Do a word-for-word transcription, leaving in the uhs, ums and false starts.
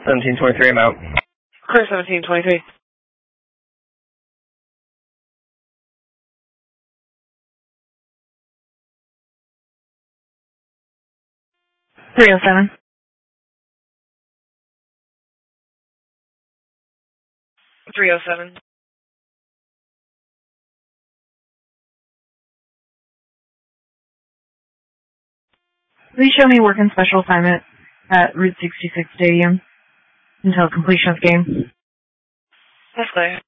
seventeen twenty-three, I'm out. Clear seventeen twenty-three. three oh seven. three oh seven. Please show me working special assignment at Route sixty-six Stadium until completion of game. That's clear.